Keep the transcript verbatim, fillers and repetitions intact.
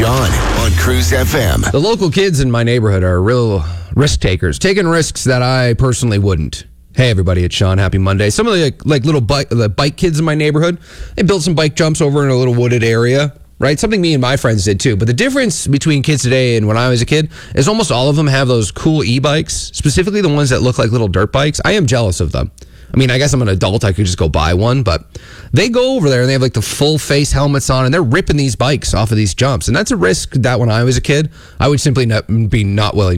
Sean on Cruise F M. The local kids in my neighborhood are real risk takers, taking risks that I personally wouldn't. Hey everybody, it's Sean. Happy Monday. Some of the like, like little bike, the bike kids in my neighborhood, they built some bike jumps over in a little wooded area, right? Something me and my friends did too. But the difference between kids today and when I was a kid is almost all of them have those cool e-bikes, specifically the ones that look like little dirt bikes. I am jealous of them. I mean, I guess I'm an adult. I could just go buy one, but they go over there and they have like the full face helmets on and they're ripping these bikes off of these jumps. And that's a risk that when I was a kid, I would simply not be not willing